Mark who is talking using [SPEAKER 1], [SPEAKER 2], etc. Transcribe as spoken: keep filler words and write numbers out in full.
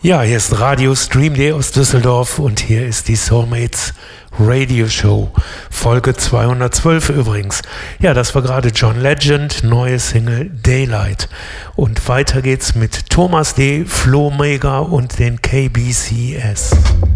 [SPEAKER 1] Ja, hier ist Radio Stream Day aus Düsseldorf und hier ist die Soulmates Radio Show, Folge zweihundertzwölf übrigens. Ja, das war gerade John Legend, neue Single Daylight. Und weiter geht's mit Thomas D., Flo Mega und den K B C S.